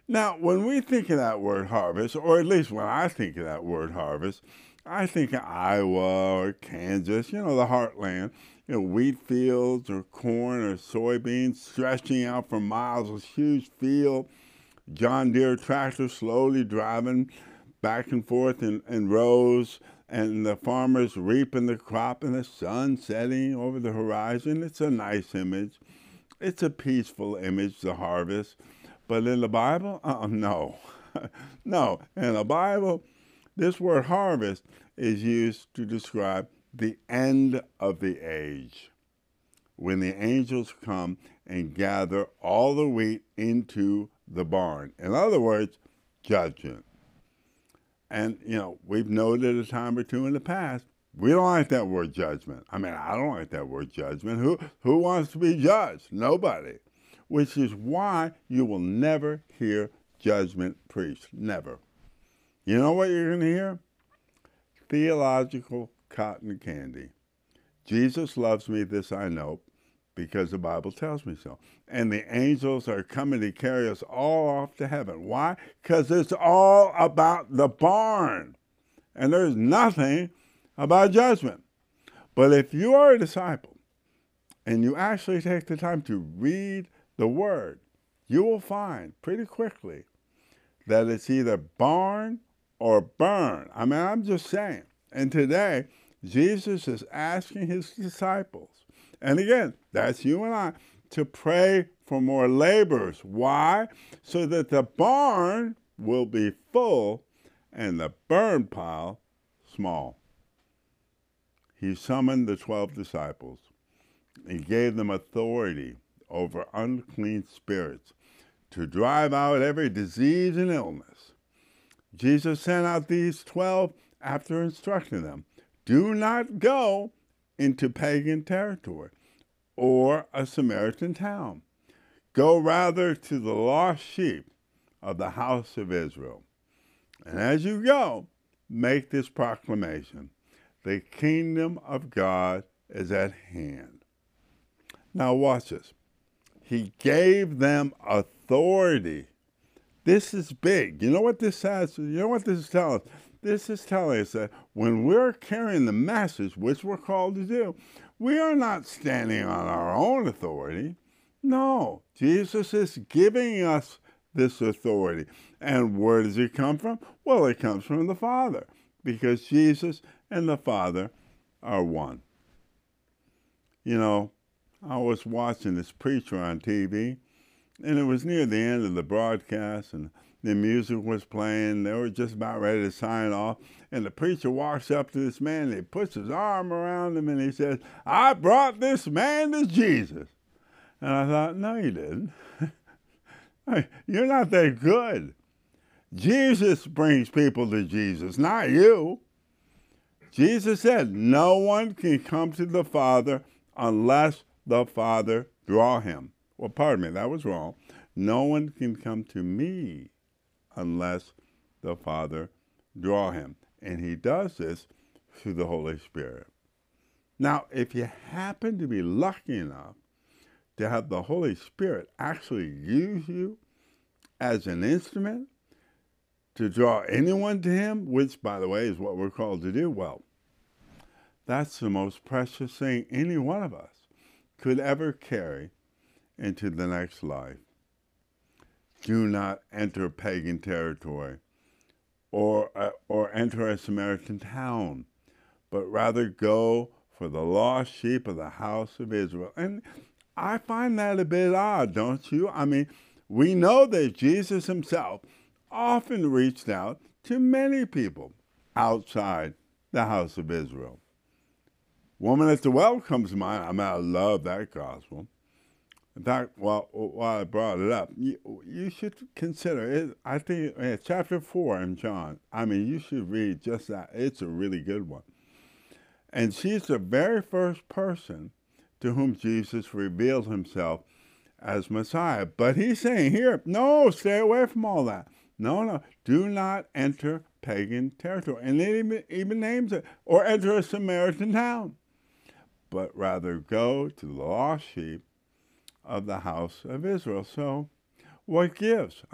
Now, when we think of that word harvest, or at least when I think of that word harvest, I think of Iowa or Kansas, the heartland, wheat fields or corn or soybeans stretching out for miles, a huge field, John Deere tractor slowly driving back and forth in rows, and the farmers reaping the crop and the sun setting over the horizon. It's a nice image. It's a peaceful image, the harvest. But in the Bible, no. No. In the Bible, this word harvest is used to describe the end of the age, when the angels come and gather all the wheat into the barn. In other words, judgment. And, we've noted a time or two in the past, we don't like that word judgment. I don't like that word judgment. Who wants to be judged? Nobody. Which is why you will never hear judgment preached. Never. You know what you're going to hear? Theological cotton candy. Jesus loves me, this I know, because the Bible tells me so. And the angels are coming to carry us all off to heaven. Why? Because it's all about the barn. And there's nothing about judgment. But if you are a disciple and you actually take the time to read the Word, you will find pretty quickly that it's either barn or burn. I'm just saying. And today, Jesus is asking his disciples, and again, that's you and I, to pray for more laborers. Why? So that the barn will be full and the burn pile small. He summoned the 12 disciples. He gave them authority over unclean spirits to drive out every disease and illness. Jesus sent out these 12 after instructing them, do not go into pagan territory or a Samaritan town. Go rather to the lost sheep of the house of Israel. And as you go, make this proclamation: the kingdom of God is at hand. Now watch this. He gave them authority. This is big. You know what this says? You know what this is telling us? This is telling us that when we're carrying the message, which we're called to do, we are not standing on our own authority. No, Jesus is giving us this authority. And where does it come from? Well, it comes from the Father, because Jesus and the Father are one. I was watching this preacher on TV, and it was near the end of the broadcast, and the music was playing. They were just about ready to sign off, and the preacher walks up to this man, and he puts his arm around him, and he says, I brought this man to Jesus. And I thought, no, you didn't. You're not that good. Jesus brings people to Jesus, not you. Jesus said, no one can come to the Father unless the Father draw him. Well, pardon me, that was wrong. No one can come to me unless the Father draw him. And he does this through the Holy Spirit. Now, if you happen to be lucky enough to have the Holy Spirit actually use you as an instrument to draw anyone to him, which, by the way, is what we're called to do, well, that's the most precious thing any one of us could ever carry into the next life. Do not enter pagan territory or enter a Samaritan town, but rather go for the lost sheep of the house of Israel. And I find that a bit odd, don't you? We know that Jesus himself often reached out to many people outside the house of Israel. Woman at the well comes to mind. I love that gospel. In fact, while I brought it up, you should consider it. I think chapter 4 in John. You should read just that. It's a really good one. And she's the very first person to whom Jesus revealed himself as Messiah. But he's saying here, no, stay away from all that. No, do not enter pagan territory. And it even names it, or enter a Samaritan town, but rather go to the lost sheep of the house of Israel. So what gives?